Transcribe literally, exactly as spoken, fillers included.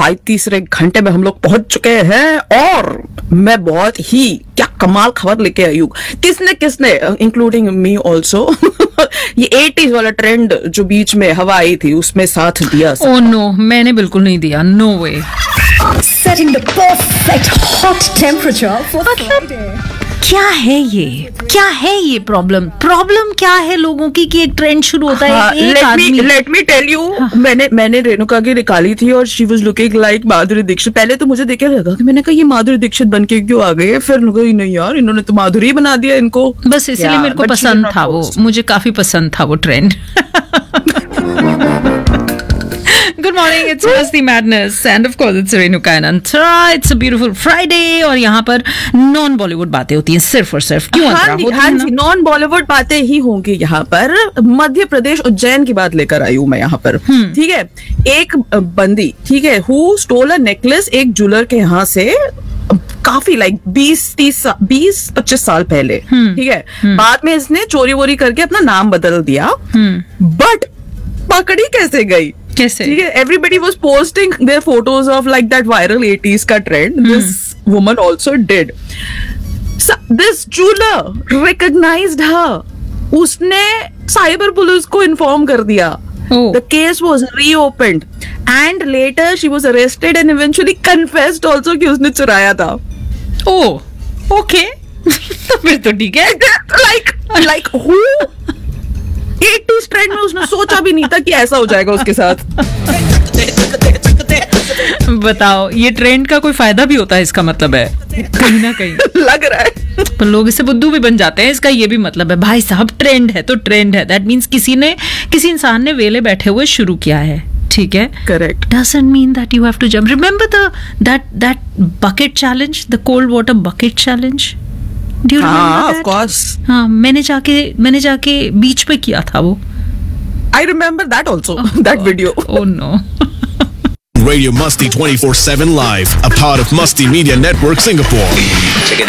भाई तीसरे घंटे में हम लोग पहुंच चुके हैं और मैं बहुत ही क्या कमाल खबर लेके आई हूँ। किसने किसने इंक्लूडिंग मी ऑल्सो ये एटीज़ वाला ट्रेंड जो बीच में हवा आई थी उसमें साथ दिया। ओह नो, मैंने बिल्कुल नहीं दिया, no way. Setting the perfect hot temperature for Friday. क्या है ये क्या है ये प्रॉब्लम प्रॉब्लम क्या है लोगों की कि एक ट्रेंड शुरू होता है, एक आदमी। लेट मी टेल यू, मैंने मैंने रेणुका की निकाली थी और she was looking like Madhuri Dixit. पहले तो मुझे देखे लगा कि मैंने कहा ये माधुरी दीक्षित बन के क्यों आ गई है, फिर लगा नहीं यार इन्होंने तो माधुरी बना दिया इनको, बस इसलिए मेरे को पसंद था वो, मुझे काफी पसंद था वो trend. Good morning, it's Masti Madness and of course it's Renuka and Antara. It's a beautiful Friday और यहाँ पर नॉन बॉलीवुड बातें होती हैं सिर्फ और सिर्फ। क्यों हाँ जी, हाँ जी, नॉन बॉलीवुड बातें ही होंगी यहाँ पर। मध्य प्रदेश उज्जैन की बात लेकर आई हूँ मैं यहाँ पर, ठीक है। एक बंदी, ठीक है, हु स्टोल अ नेकलेस एक ज्वेलर के यहाँ से काफी लाइक बीस तीस बीस पच्चीस साल पहले, ठीक है। बाद में इसने चोरी वोरी करके अपना नाम बदल दिया, बट पकड़ी कैसे गई, कैसे? ठीक है, everybody was posting there photos of like that viral eighties का trend, this woman also did. This jeweller recognised हर, उसने साइबर पुलिस को इन्फॉर्म कर दिया। The case was reopened and later she was arrested and eventually confessed also कि उसने चुराया था। Oh okay, तो फिर तो ठीक है। Like like who eighties trend में उसने सोचा भी नहीं था कि ऐसा हो जाएगा उसके साथ। बताओ, ये ट्रेंड का कोई फायदा भी होता है, इसका मतलब है कहीं ना कहीं लग रहा है, पर लोग इससे बुद्धू भी बन जाते हैं। इसका ये भी मतलब है भाई साहब, ट्रेंड है तो ट्रेंड है, दैट मीन्स किसी ने किसी इंसान ने वेले बैठे हुए शुरू किया है, ठीक है। Correct, doesn't mean that you have to jump. Remember the that that bucket challenge, the cold water bucket challenge. हाँ, of course. हाँ, मैंने जाके मैंने जाके बीच पे किया था वो। I remember that also, oh, that God. video. Oh no. Radio Musty twenty-four seven Live, a part of Musty Media Network Singapore.